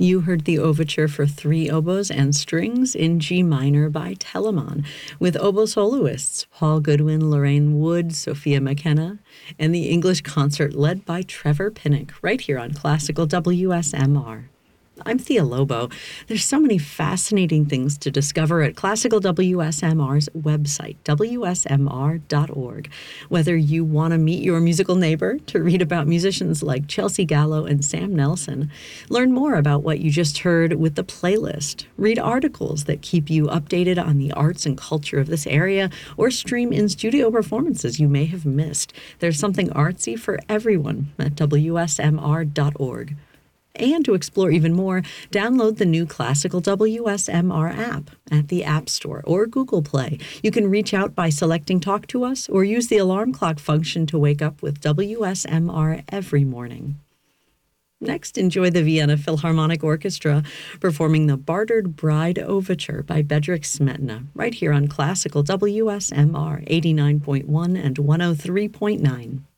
You heard the overture for three oboes and strings in G minor by Telemann, with oboe soloists Paul Goodwin, Lorraine Wood, Sophia McKenna, and the English concert led by Trevor Pinnock, right here on Classical WSMR. I'm Thea Lobo. There's so many fascinating things to discover at Classical WSMR's website, wsmr.org. Whether you want to meet your musical neighbor, to read about musicians like Chelsea Gallo and Sam Nelson, learn more about what you just heard with the playlist, read articles that keep you updated on the arts and culture of this area, or stream in-studio performances you may have missed. There's something artsy for everyone at wsmr.org. And to explore even more, download the new Classical WSMR app at the App Store or Google Play. You can reach out by selecting Talk to Us or use the alarm clock function to wake up with WSMR every morning. Next, enjoy the Vienna Philharmonic Orchestra performing the Bartered Bride Overture by Bedřich Smetana, right here on Classical WSMR 89.1 and 103.9.